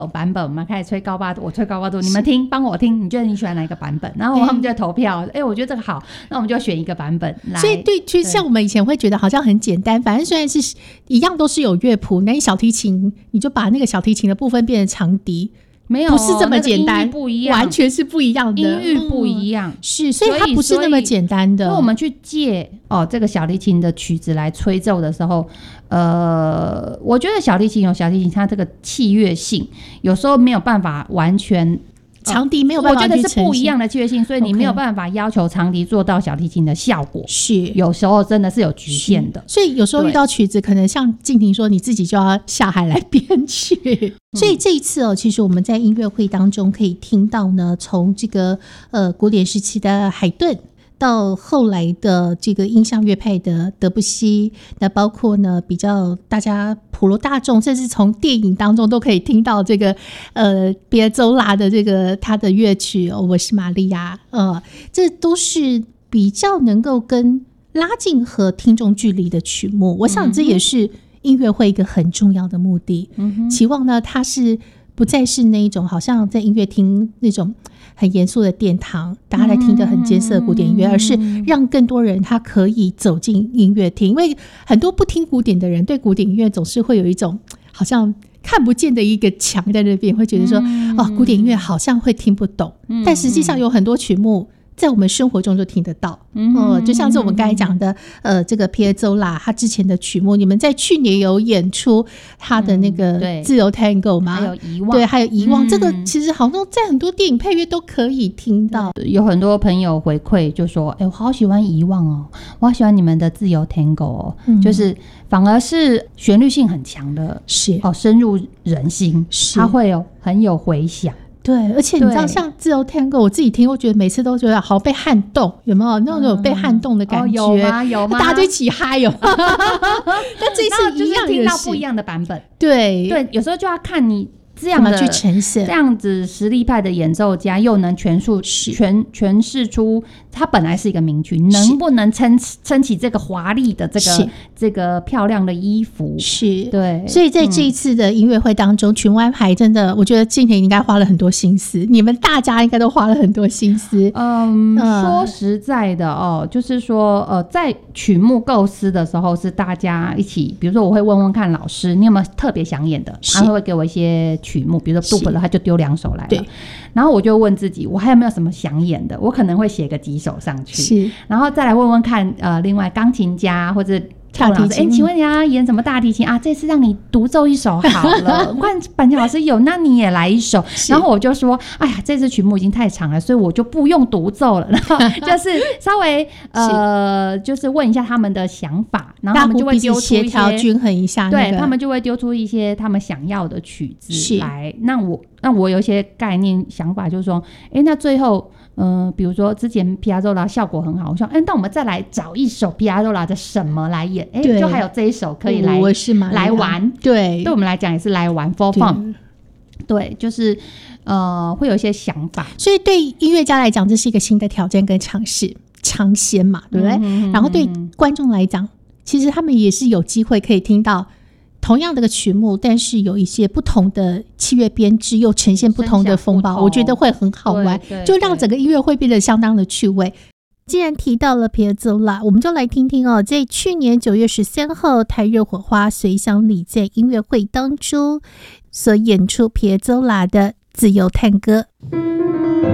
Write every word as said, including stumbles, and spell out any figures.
版本，我们开始吹高八度，我吹高八度，你们听，帮我听，你觉得你喜欢哪一个版本？然后他们就投票，哎、欸，我觉得这个好，那我们就选一个版本来。 所以对，就像我们以前会觉得好像很简单，反正虽然是一样都是有乐谱，那你小提琴你就把那个小提琴的部分变成长笛。 没有， 不是这么简单， 那个、不一样， 完全是不一样的， 音域不一样，嗯、 是，所以它不是那么简单的。 所以我们去借哦这个小提琴的曲子来吹奏的时候，呃，我觉得小提琴有小提琴它这个器乐性，有时候没有办法完全。 长笛没有办法， 我觉得是不一样的器乐性，所以你没有办法要求长笛做到小提琴的效果，是有时候真的是有局限的。 所以有时候遇到曲子，可能像静婷说，你自己就要下海来编曲。所以这一次哦，其实我们在音乐会当中可以听到呢，从这个呃古典时期的海顿。到后来的这个印象乐派的德布西，那包括呢比较大家普罗大众，甚至从电影当中都可以听到这个呃别周拉的这个他的乐曲哦，我是玛利亚，呃，这都是比较能够跟拉近和听众距离的曲目。我想这也是音乐会一个很重要的目的。嗯、期望呢，它是不再是那一种好像在音乐厅那种。很严肃的殿堂，大家来听着很艰涩的古典音乐，而是让更多人他可以走进音乐厅。因为很多不听古典的人对古典音乐总是会有一种好像看不见的一个墙在那边，会觉得说哦，古典音乐好像会听不懂，但实际上有很多曲目在我们生活中就听得到。嗯、呃，就像是我们刚才讲的，呃，这个皮耶佐拉他之前的曲目，你们在去年有演出他的那个自由 Tango 吗？ 还有遗忘， 对，还有遗忘、嗯，这个其实好像在很多电影配乐都可以听到。 有很多朋友回馈就说：“哎、欸，我好喜欢遗忘哦，我好喜欢你们的自由 Tango 哦，嗯、就是反而是旋律性很强的， 是哦，深入人心，它会有很有回响。” 对，而且你知道像自由 Tango 我自己听我觉得每次都觉得好被撼动，有没有那种有被撼动的感觉、 嗯哦、有吗有吗大家就一起嗨有但这一次一样就是听到不一样的版本， 对对，有时候就要看你这样的去呈现， 这样子实力派的演奏家又能诠述诠诠释出它本来是一个名曲，能不能撑撑起这个华丽的这个这个漂亮的衣服， 是对。 所以在这一次的音乐会当中，群湾牌真的，我觉得静婷应该花了很多心思，你们大家应该都花了很多心思。 嗯，呃、说实在的哦，就是说呃，在曲目构思的时候是大家一起，比如说我会问问看老师，你有没有特别想演的，他会给我一些曲目，比如说杜甫的他就丢两首来了，然后我就问自己我还有没有什么想演的，我可能会写个几首上去，是，然后再来问问看呃，另外钢琴家或者大提琴，哎、欸，请问你要演什么大提琴啊？这次让你独奏一首好了。我看板桥老师有，那你也来一首。然后我就说，哎呀，这次曲目已经太长了，所以我就不用独奏了。然后就是稍微呃，就是问一下他们的想法，然后他们就会丢出一些协调均衡一下、那個， 对他们就会丢出一些他们想要的曲子来。那我那我有一些概念想法，就是说，哎、欸，那最后。呃，比如说之前皮亚佐拉效果很好，我说，哎、欸，那我们再来找一首皮亚佐拉的什么来演？哎、欸，就还有这一首可以来我是吗来玩， 对， 对我们来讲也是来玩 for fun， 对，就是呃，会有一些想法， 所以对音乐家来讲，这是一个新的挑战跟尝试，尝鲜嘛，对不对？嗯、然后对观众来讲，其实他们也是有机会可以听到。同样的个曲目，但是有一些不同的器乐编制，又呈现不同的风暴，我觉得会很好玩，就让整个音乐会变得相当的趣味。既然提到了皮耶佐拉，我们就来听听哦，在去年九月十三号台热火花随想礼在音乐会当中所演出皮耶佐拉的自由探戈。